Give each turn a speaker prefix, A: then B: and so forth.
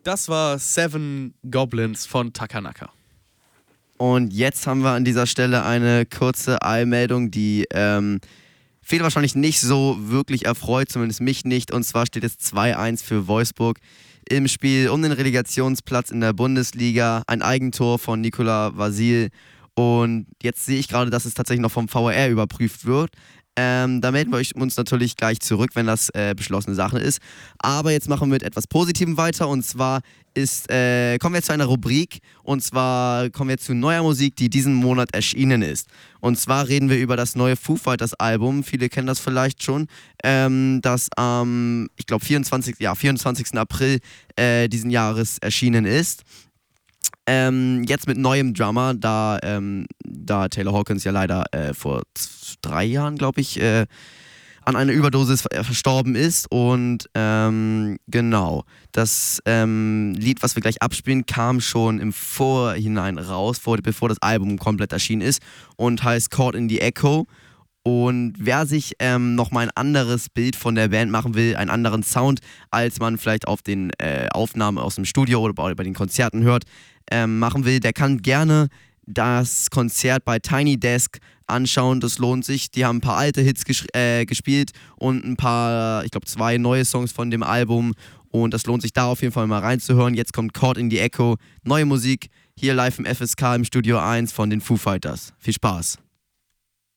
A: Das war Seven Goblins von Takanaka.
B: Und jetzt haben wir an dieser Stelle eine kurze Eilmeldung, die viele wahrscheinlich nicht so wirklich erfreut, zumindest mich nicht. Und zwar steht es 2-1 für Wolfsburg im Spiel um den Relegationsplatz in der Bundesliga. Ein Eigentor von Nicolas Vasil. Und jetzt sehe ich gerade, dass es tatsächlich noch vom VAR überprüft wird. Da melden wir uns natürlich gleich zurück, wenn das beschlossene Sache ist. Aber jetzt machen wir mit etwas Positivem weiter. Und zwar kommen wir zu einer Rubrik. Und zwar kommen wir zu neuer Musik, die diesen Monat erschienen ist. Und zwar reden wir über das neue Foo Fighters Album. Viele kennen das vielleicht schon. Das am, ich glaube, 24. April diesen Jahres erschienen ist. Jetzt mit neuem Drummer, da Taylor Hawkins ja leider vor 3 Jahren, glaube ich, an einer Überdosis verstorben ist. Und genau, das Lied, was wir gleich abspielen, kam schon im Vorhinein raus, bevor das Album komplett erschienen ist und heißt Caught in the Echo. Und wer sich nochmal ein anderes Bild von der Band machen will, einen anderen Sound, als man vielleicht auf den Aufnahmen aus dem Studio oder bei den Konzerten hört, machen will, der kann gerne das Konzert bei Tiny Desk anschauen, das lohnt sich. Die haben ein paar alte Hits gespielt und ein paar, ich glaube 2 neue Songs von dem Album und das lohnt sich da auf jeden Fall mal reinzuhören. Jetzt kommt Caught in the Echo, neue Musik, hier live im FSK im Studio 1 von den Foo Fighters. Viel Spaß!